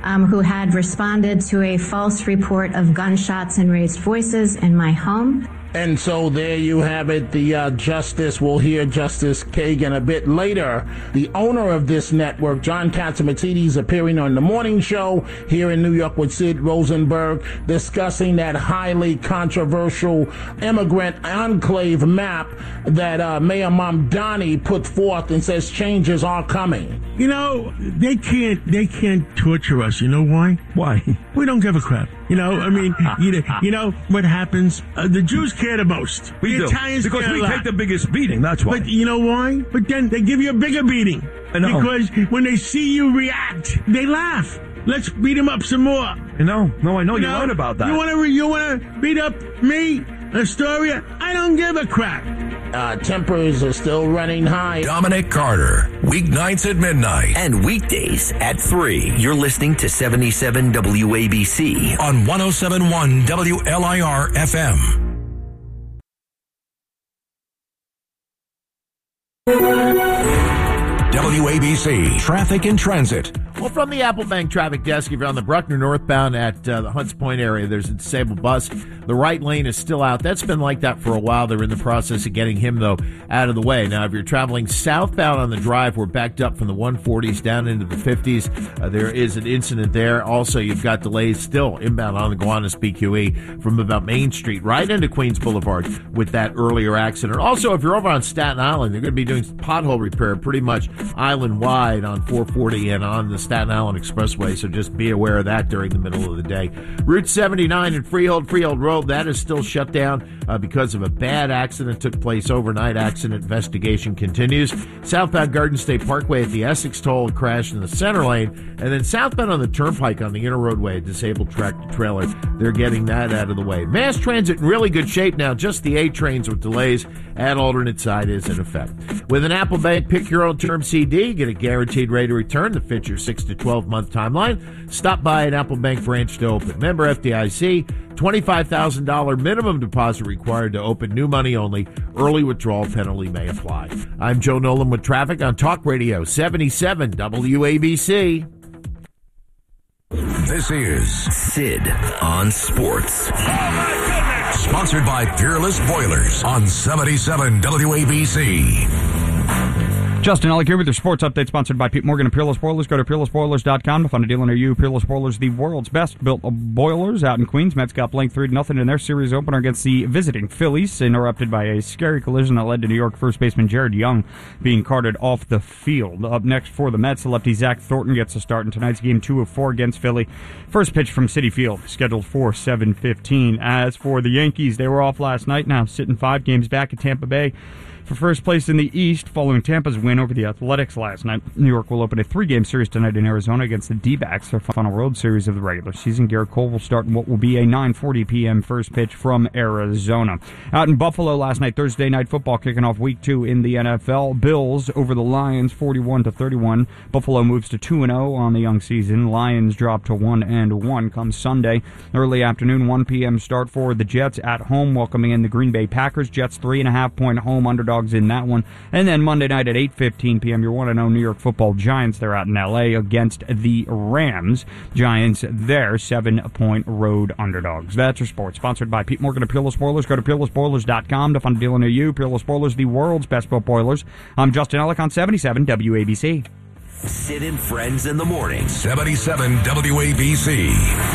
who had responded to a false report of gunshots and raised voices in my home. And so there you have it. The Justice, we'll hear Justice Kagan a bit later. The owner of this network, John Catsimatidis, appearing on The Morning Show here in New York with Sid Rosenberg, discussing that highly controversial immigrant enclave map that Mayor Mamdani put forth and says changes are coming. You know, they can't torture us. You know why? Why? We don't give a crap. You know, I mean, you know what happens? The Jews care the most. We the do. Italians because care we a lot. take the biggest beating, that's why. But you know why? But then they give you a bigger beating. I know. Because when they see you react, they laugh. Let's beat them up some more. You know? No, I know you learn about that. You want to beat up me, Astoria? I don't give a crap. Tempers are still running high. Dominic Carter, weeknights at midnight and weekdays at 3. You're listening to 77 WABC on 107.1 WLIR FM. WABC Traffic and Transit. Well, from the Apple Bank traffic desk, if you're on the Bruckner northbound at the Hunts Point area, there's a disabled bus. The right lane is still out. That's been like that for a while. They're in the process of getting him, though, out of the way. Now, if you're traveling southbound on the drive, we're backed up from the 140s down into the 50s. There is an incident there. Also, you've got delays still inbound on the Gowanus BQE from about Main Street right into Queens Boulevard with that earlier accident. Also, if you're over on Staten Island, they're going to be doing pothole repair pretty much island-wide on 440 and on the Staten Island Expressway, so just be aware of that during the middle of the day. Route 79 in Freehold Road, that is still shut down because of a bad accident took place overnight. Accident investigation continues. Southbound Garden State Parkway at the Essex Toll, a crash in the center lane, and then southbound on the Turnpike on the inner roadway, a disabled tractor trailer. They're getting that out of the way. Mass transit in really good shape now. Just the A trains with delays and alternate side is in effect. With an Apple Bank Pick Your Own Term CD, get a guaranteed rate of return that fits your 6 to 12 month timeline. Stop by an Apple Bank branch to open. Member FDIC, $25,000 minimum deposit required to open, new money only. Early withdrawal penalty may apply. I'm Joe Nolan with traffic on Talk Radio 77 WABC. This is Sid on Sports. Oh my goodness! Sponsored by Peerless Boilers on 77 WABC. Justin Ellick here with your sports update, sponsored by Pete Morgan and Peerless Boilers. Go to peerlessboilers.com to find a deal near you. Peerless Boilers, the world's best built boilers out in Queens. Mets got blanked 3-0 in their series opener against the visiting Phillies, interrupted by a scary collision that led to New York first baseman Jared Young being carted off the field. Up next for the Mets, the lefty Zach Thornton gets a start in tonight's game 2 of 4 against Philly. First pitch from Citi Field, scheduled for 7:15. As for the Yankees, they were off last night, now sitting 5 games back at Tampa Bay for first place in the East following Tampa's win over the Athletics last night. New York will open a 3-game series tonight in Arizona against the D-backs, their final road series of the regular season. Garrett Cole will start in what will be a 9:40 p.m. first pitch from Arizona. Out in Buffalo last night, Thursday Night Football kicking off Week 2 in the NFL. Bills over the Lions 41-31. Buffalo moves to 2-0 on the young season. Lions drop to 1-1 come Sunday. Early afternoon, 1 p.m. start for the Jets at home, welcoming in the Green Bay Packers. Jets 3.5-point home underdogs in that one. And then Monday night at 8:15 p.m., your 1-0 New York Football Giants. They're out in L.A. against the Rams. Giants, they're 7-point road underdogs. That's your sports. Sponsored by Pete Morgan of Peerless Boilers. Go to peerlessboilers.com to find a deal near you. Peerless Boilers, the world's best built boilers. I'm Justin Ellick on 77 WABC. Sid and Friends in the morning. 77 WABC.